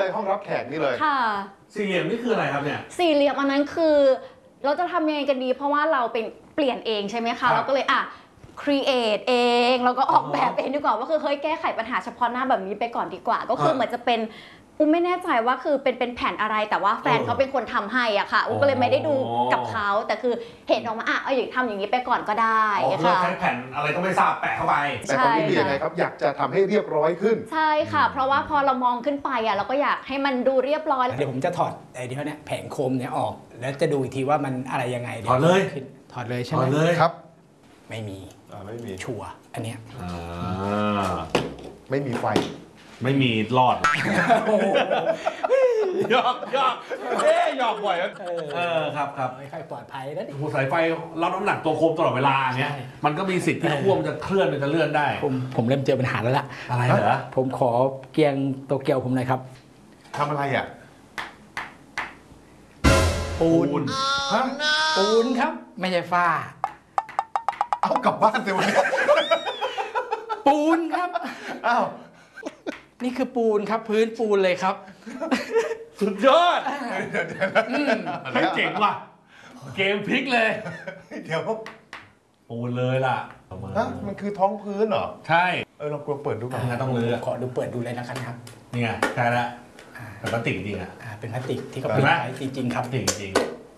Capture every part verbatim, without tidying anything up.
เลยห้องรับแขกนี่เลยค่ะสี่เหลี่ยมนี่คืออะไรครับเนี่ยสี่เหลี่ยมอันนั้นคือเราจะทำยังไงกันดีเพราะว่าเราเป็นเปลี่ยนเองใช่ไหมคะเราก็เลยอ่ะครีเอทเองแล้วก็ออกแบบเองดีกว่าว่าคือเฮ้ยแก้ไขปัญหาเฉพาะหน้าแบบนี้ไปก่อนดีกว่าก็คือเหมือนจะเป็นอุ้มไม่แน่ใจว่าคือเป็นเป็นแผ่นอะไรแต่ว่าแฟนเขาเป็นคนทำให้อ่ะค่ะอุ้มก็เลยไม่ได้ดูกับเขาแต่คือเห็นออกมาอ่ะเอาอย่างทำอย่างนี้ไปก่อนก็ได้ค่ะใช้แผ่นอะไรก็ไม่ทราบแปะเข้าไปแต่ตรงนี้เป็นยังไงครับอยากจะทำให้เรียบร้อยขึ้นใช่ค่ะเพราะว่าพอเรามองขึ้นไปอ่ะเราก็อยากให้มันดูเรียบร้อยเดี๋ยวผมจะถอดไอ้ที่เนี่ยแผงโคมเนี่ยออกแล้วจะดูอีกทีว่ามันอะไรยังไงถอดเลยถอดเลยใช่ไหมถอดเลยครับไม่มีไม่มีชัวอันเนี้ยไม่มีไฟไม่มีรอดหยอกหยอกเอ๊ยหยอกบ่อยเออครับครับไม่ค่อยปลอดภัยนะหูสายไฟรับน้ำหนักตัวโคมตลอดเวลาเงี้ยมันก็มีสิทธิ์ที่ขั้วมันจะเคลื่อนมันจะเลื่อนได้ผมผมเริ่มเจอปัญหาแล้วล่ะอะไรเหรอผมขอเกียงโตเกียวผมหน่อยครับทำอะไรอ่ะปูนฮะปูนครับไม่ใช่ฝ้าเอากลับบ้านเถอะวันนี้ปูนครับอ้าวนี่คือปูนครับพื้นปูนเลยครับสุดยอดให้เจ๋งว่ะเกมพลิกเลยเดี๋ยวปูนเลยล่ะฮะมันคือท้องพื้นเหรอใช่เออลองกลัวเปิดดูก่อนต้องเลยขอดูเปิดดูเลยนะครับนี่ไงใช่ละเป็นพลาสติกจริงอ่ะเป็นพลาสติกที่เขาปิดไว้จริงๆครับจริงจริง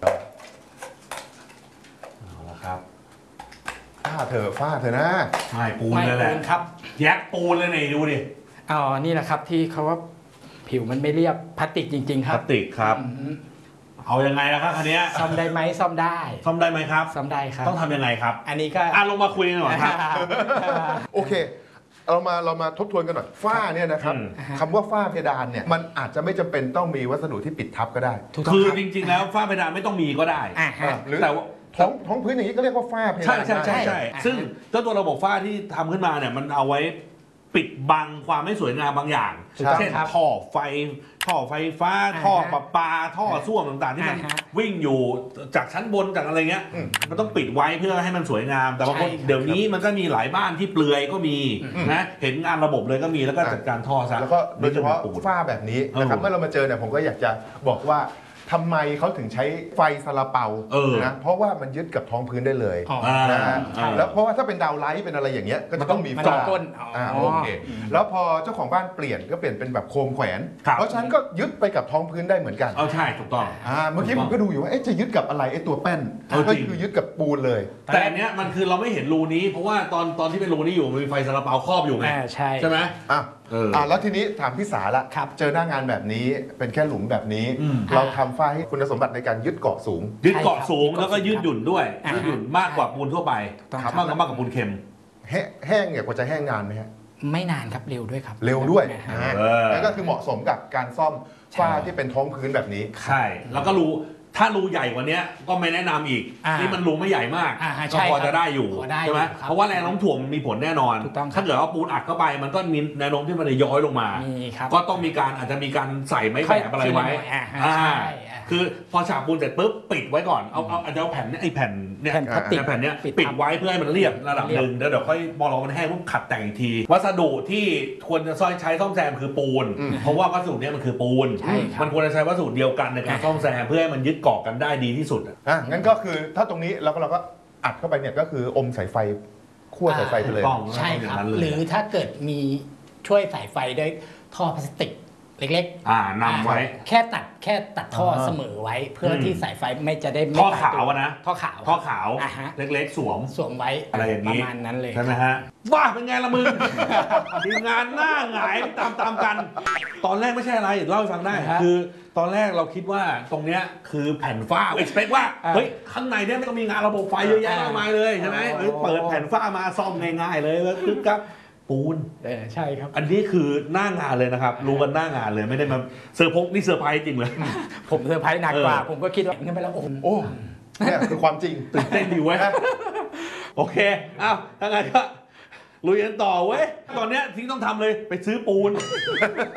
เอาละครับฝ้าเธอฝ้าเธอนะใช่ปูนเลยแหละครับแยกปูนเลยนี่ดูดิอ๋อนี่แหละครับที่เขาว่าผิวมันไม่เรียบพลาสติกจริงๆครับพลาสติกครับเอายังไงล่ะครับคันนี้ซ่อมได้ไหมซ่อมได้ซ่อมได้ไหมครับซ่อมได้ครับต้องทำยังไงครับอันนี้ก็อ่ะลงมาคุยกันหน่อยครับโอเคเรามาเรามาทบทวนกันหน่อยฝ้าเนี่ยนะครับคำว่าฝ้าเพดานเนี่ยมันอาจจะไม่จำเป็นต้องมีวัสดุที่ปิดทับก็ได้คือจริงๆแล้วฝ้าเพดานไม่ต้องมีก็ได้หรือแต่ว่าท้องท้องพื้นอย่างนี้ก็เรียกว่าฝ้าเพดานใช่ใช่ใช่ใช่ซึ่งเจ้าตัวระบบฝ้าที่ทำขึ้นมาเนี่ยมันเอาไว้ปิดบังความไม่สวยงามบางอย่างเช่นท่อไฟท่อไฟฟ้าท่อประปาท่อส้วมต่างๆที่มันวิ่งอยู่จากชั้นบนจากอะไรเงี้ยมันต้องปิดไว้เพื่อให้มันสวยงามแต่บางคนเดี๋ยวนี้มันก็มีหลายบ้านที่เปลือยก็มีนะเห็นงานระบบเลยก็มีแล้วก็จัดการท่อซะแล้วก็โดยเฉพาะฝ้าแบบนี้นะครับเมื่อเรามาเจอเนี่ยผมก็อยากจะบอกว่าทำไมเขาถึงใช้ไฟซาลาเปานะเพราะว่ามันยึดกับท้องพื้นได้เลยนะฮะแล้วเพราะว่าถ้าเป็นดาวไลท์เป็นอะไรอย่างเงี้ยก็จะต้องมีฝ้าอ่าโอเคแล้วพอเจ้าของบ้านเปลี่ยนก็เปลี่ยนเป็นแบบโคมแขวนเพราะฉะนั้นก็ยึดไปกับท้องพื้นได้เหมือนกันเอาใช่ถูกต้องอ่าเมื่อกี้ผมก็ดูอยู่ว่าจะยึดกับอะไรไอ้ตัวแป้นก็คือยึดกับปูนเลยแต่อันเนี้ยมันคือเราไม่เห็นรูนี้เพราะว่าตอนตอนที่เป็นรูนี้อยู่มันมีไฟซาลาเปาครอบอยู่ไงใช่ใช่ไหมอ่ะอ่าแล้วทีนี้ถามพี่สาละเจอหน้างานแบบนี้เป็นแค่หลุมแบบนี้เราทำฝ้าให้คุณสมบัติในการยึดเกาะสูงยึดเกาะสูงแล้วก็ยืดหยุ่นด้วยยืดหยุ่นมากกว่าปูนทั่วไปมากกว่ามากกว่าปูนเค็มแห้งเนี่ยกว่าจะแห้งนานไหมฮะไม่นานครับเร็วด้วยครับเร็วด้วยนั่นก็คือเหมาะสมกับการซ่อมฝ้าที่เป็นท้องพื้นแบบนี้ใช่แล้วก็รูถ้ารูใหญ่กว่านี้ก็ไม่แนะนำอีกนี่มันรูไม่ใหญ่มากก็พอจะได้อยู่ใช่ไหมเพราะว่าแรงโน้มถ่วงมีผลแน่นอนถ้าเกิดว่าปูนอัดเข้าไปมันก็มีแนวโน้มที่มันจะย้อยลงมาก็ต้องมีการอาจจะมีการใส่ไม้แบบอะไรไว้คือพอฉาบปูนเสร็จปุ๊บปิดไว้ก่อนเอาเอาอาจจะเอาแผ่นนี้ไอ้แผ่นเนี่ยแผ่นเนี้ยปิดไว้เพื่อให้มันเรียบระดับหนึ่งเดี๋ยวเดี๋ยวค่อยมองเรามันแห้งปุ๊บขัดแต่งอีกทีวัสดุที่ควรจะใช้ซ่อมแซมคือปูนเพราะว่าวัสดุเนี้ยมันคือปูนมันควรจะใช้วัสดุเดียวกันในการซ่อมแซมเพื่อให้มันยึดเกาะกันได้ดีที่สุดอ่ะงั้นก็คือถ้าตรงนี้เราก็เราก็อัดเข้าไปเนี่ยก็คืออมสายไฟขั้วสายไฟไปเลยใช่ครับหรือถ้าเกิดมีช่วยสายไฟด้วยท่อพลาสติกเล็กๆอ่านำไว้แค่ตัดแค่ตัดท่อเสมอไว้เพื่อที่สายไฟไม่จะได้ท่อขาวนะท่อขาวท่อขาวเล็กๆสวมสวมไว้อะไรอย่างนี้ประมาณนั้นเลยใช่ไหมฮะว่าเป็นไงละมึงทีมงานหน้าหงายตามตามกันตอนแรกไม่ใช่อะไรเล่าให้ฟังได้คือตอนแรกเราคิดว่าตรงเนี้ยคือแผ่นฝ้าเอ็กซ์เพคว่าเฮ้ยข้างในเนี้ยไม่ต้องมีงานระบบไฟเยอะแยะมากมายเลยใช่ไหมเปิดแผ่นฝ้ามาซ่อมง่ายๆเลยแล้วปึ๊บครับปูนใช่ครับอันนี้คือหน้างานเลยนะครับรู้กันหน้างานเลยไม่ได้มาเซอร์พกนี่เซอร์ไพรส์จริงเลยผมเซอร์ไพรส์หนักกว่าผมก็คิดว่าขึ้นไปแล้วโอ้โอ้เนี่ยคือความจริงตื่นเต้นดีเว้ยโอเคอ้าวถ้างั้นก็ลุยกันต่อเว้ยตอนเนี้ยที่ต้องทำเลยไปซื้อปูน